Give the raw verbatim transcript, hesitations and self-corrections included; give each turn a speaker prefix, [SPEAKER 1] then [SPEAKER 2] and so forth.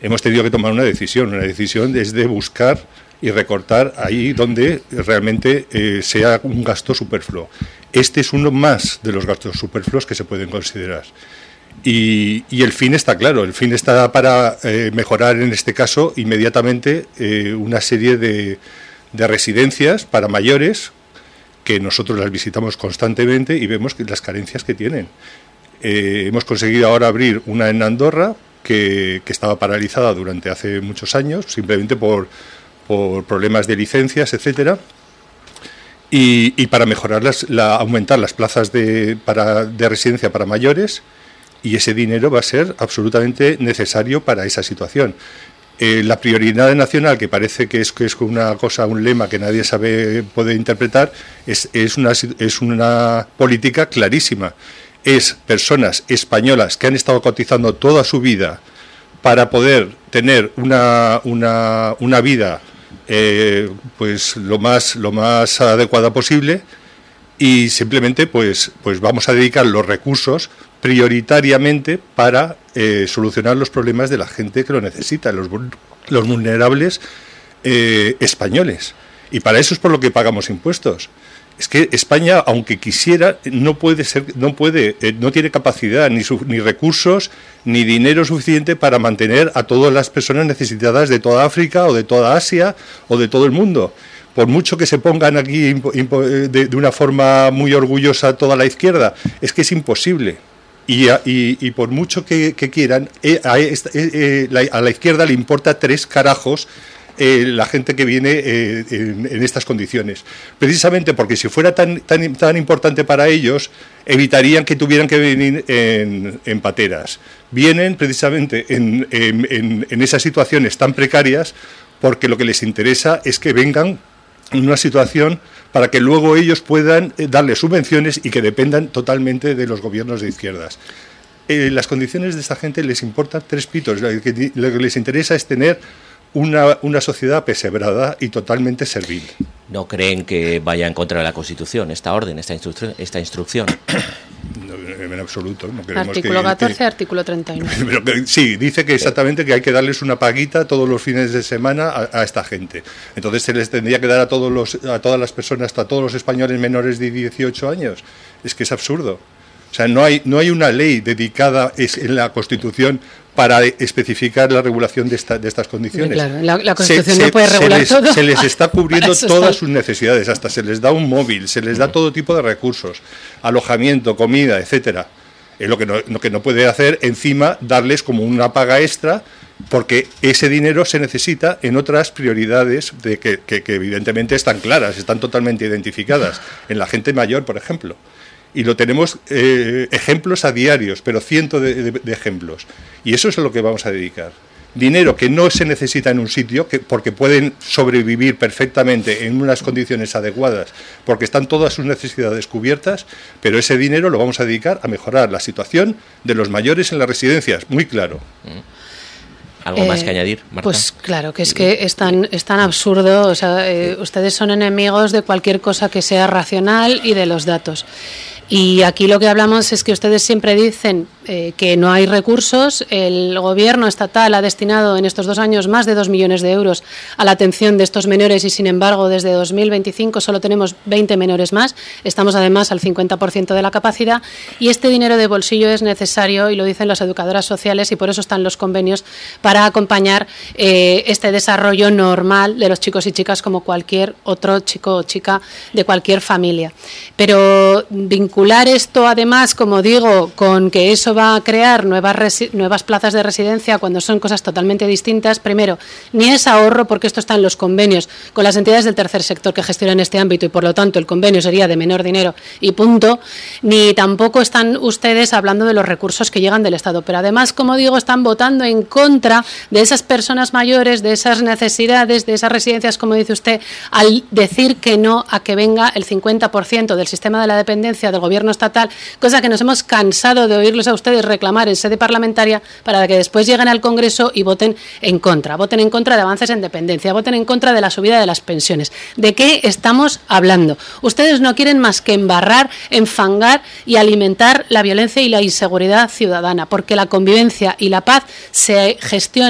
[SPEAKER 1] hemos tenido que tomar una decisión. Una decisión es de buscar y recortar ahí donde realmente eh, sea un gasto superfluo. Este es uno más de los gastos superfluos que se pueden considerar. Y, y el fin está claro, el fin está para eh, mejorar en este caso inmediatamente eh, una serie de, de residencias para mayores que nosotros las visitamos constantemente y vemos que las carencias que tienen. Eh, hemos conseguido ahora abrir una en Andorra que, que estaba paralizada durante hace muchos años, simplemente por, por problemas de licencias, etcétera. Y, y para mejorar las, la, aumentar las plazas de, para, de residencia para mayores, y ese dinero va a ser absolutamente necesario para esa situación. Eh, la prioridad nacional, que parece que es, que es una cosa, un lema que nadie sabe, puede interpretar, es, es, una, es una política clarísima. Es personas españolas que han estado cotizando toda su vida para poder tener una, una, una vida eh, pues lo más, lo más adecuada posible, y simplemente pues, pues vamos a dedicar los recursos prioritariamente para eh, solucionar los problemas de la gente que lo necesita, los, los vulnerables eh, españoles. Y para eso es por lo que pagamos impuestos. Es que España, aunque quisiera, no puede ser, no puede, eh, no tiene capacidad, ni, su, ni recursos, ni dinero suficiente para mantener a todas las personas necesitadas de toda África o de toda Asia o de todo el mundo. Por mucho que se pongan aquí impo, impo, de, de una forma muy orgullosa toda la izquierda, es que es imposible. Y, y, y por mucho que, que quieran, eh, a, esta, eh, la, a la izquierda le importa tres carajos eh, la gente que viene eh, en, en estas condiciones. Precisamente porque si fuera tan, tan, tan importante para ellos, evitarían que tuvieran que venir en, en pateras. Vienen precisamente en, en, en, en esas situaciones tan precarias porque lo que les interesa es que vengan en una situación para que luego ellos puedan darle subvenciones y que dependan totalmente de los gobiernos de izquierdas. Eh, las condiciones de esta gente les importan tres pitos. Lo que, lo que les interesa es tener una, una sociedad apesebrada y totalmente servil.
[SPEAKER 2] ¿No creen que vaya en contra de la Constitución esta orden, esta, instru esta instrucción?
[SPEAKER 1] No, en absoluto. No
[SPEAKER 3] artículo
[SPEAKER 1] que,
[SPEAKER 3] catorce,
[SPEAKER 1] que,
[SPEAKER 3] artículo treinta y nueve.
[SPEAKER 1] Pero que, sí, dice que exactamente que hay que darles una paguita todos los fines de semana a, a esta gente. Entonces se les tendría que dar a todos los, a todas las personas, a todos los españoles menores de dieciocho años. Es que es absurdo. O sea, no hay, no hay una ley dedicada en la Constitución para especificar la regulación de, esta, de estas condiciones.
[SPEAKER 3] Claro, la, la Constitución
[SPEAKER 1] se,
[SPEAKER 3] no puede regular
[SPEAKER 1] se les,
[SPEAKER 3] todo.
[SPEAKER 1] Se les está cubriendo todas
[SPEAKER 3] está.
[SPEAKER 1] sus necesidades, hasta se les da un móvil, se les da todo tipo de recursos, alojamiento, comida, etcétera. Es lo que no, lo que no puede hacer encima darles como una paga extra, porque ese dinero se necesita en otras prioridades de que, que, que evidentemente están claras, están totalmente identificadas, en la gente mayor, por ejemplo. Y lo tenemos eh, ejemplos a diarios, pero cientos de, de, de ejemplos. Y eso es a lo que vamos a dedicar. Dinero que no se necesita en un sitio, que, porque pueden sobrevivir perfectamente en unas condiciones adecuadas, porque están todas sus necesidades cubiertas, pero ese dinero lo vamos a dedicar a mejorar la situación de los mayores en las residencias, muy claro.
[SPEAKER 2] ¿Algo eh, más que añadir, Marta?
[SPEAKER 3] Pues claro, que es que es tan, es tan absurdo. O sea, eh, ustedes son enemigos de cualquier cosa que sea racional y de los datos. Y aquí lo que hablamos es que ustedes siempre dicen eh, que no hay recursos. El gobierno estatal ha destinado en estos dos años más de dos millones de euros a la atención de estos menores y, sin embargo, desde dos mil veinticinco solo tenemos veinte menores más. Estamos, además, al cincuenta por ciento de la capacidad, y este dinero de bolsillo es necesario, y lo dicen las educadoras sociales, y por eso están los convenios para acompañar eh, este desarrollo normal de los chicos y chicas como cualquier otro chico o chica de cualquier familia. Pero vincular esto, además, como digo, con que eso va a crear nuevas, nuevas plazas de residencia cuando son cosas totalmente distintas. Primero, ni es ahorro, porque esto está en los convenios con las entidades del tercer sector que gestionan este ámbito, y por lo tanto el convenio sería de menor dinero y punto, ni tampoco están ustedes hablando de los recursos que llegan del Estado. Pero además, como digo, están votando en contra de esas personas mayores, de esas necesidades, de esas residencias, como dice usted, al decir que no a que venga el cincuenta por ciento del sistema de la dependencia del gobierno estatal, cosa que nos hemos cansado de oírles a ustedes reclamar en sede parlamentaria, para que después lleguen al Congreso y voten en contra. Voten en contra de avances en dependencia, voten en contra de la subida de las pensiones. ¿De qué estamos hablando? Ustedes no quieren más que embarrar, enfangar y alimentar la violencia y la inseguridad ciudadana, porque la convivencia y la paz se gestiona